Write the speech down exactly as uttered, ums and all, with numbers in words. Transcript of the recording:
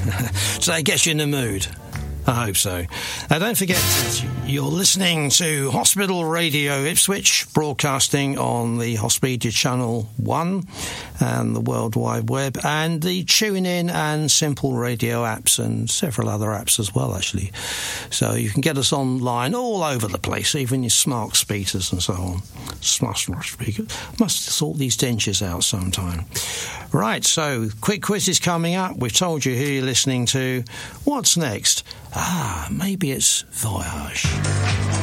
So it gets you in the mood. I hope so. Now, don't forget, you're listening to Hospital Radio Ipswich, broadcasting on the Hospedia Channel one and the World Wide Web, and the TuneIn and Simple Radio apps, and several other apps as well, actually. So you can get us online all over the place, even your smart speakers and so on. Smart, smart speakers. Must sort these dentures out sometime. Right, so quick quiz is coming up. We've told you who you're listening to. What's next? Ah, maybe it's Voyage.